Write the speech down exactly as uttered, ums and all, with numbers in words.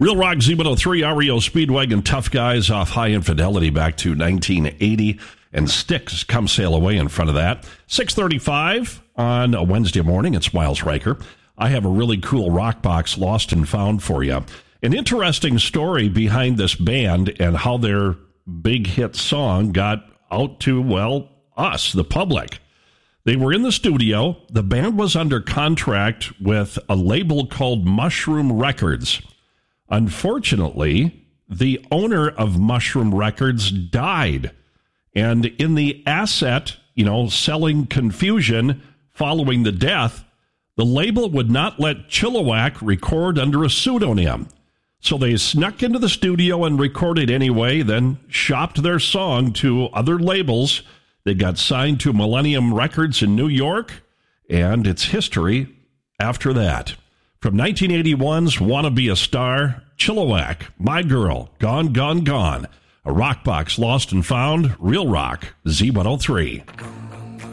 Real Rock Z one oh three, R E O Speedwagon, Tough Guys off High Infidelity back to nineteen eighty, and Styx, Come Sail Away in front of that. six thirty-five on a Wednesday morning. It's Miles Riker. I have a really cool rock box lost and found for you. An interesting story behind this band and how their big hit song got out to, well, us, the public. They were in the studio. The band was under contract with a label called Mushroom Records. Unfortunately, the owner of Mushroom Records died. And in the asset, you know, selling confusion following the death, the label would not let Chilliwack record under a pseudonym. So they snuck into the studio and recorded anyway, then shopped their song to other labels. They got signed to Millennium Records in New York, and it's history after that. From nineteen eighty-one's Wanna Be a Star, Chilliwack, My Girl, Gone, Gone, Gone. A rock box lost and found, Real Rock, Z one oh three.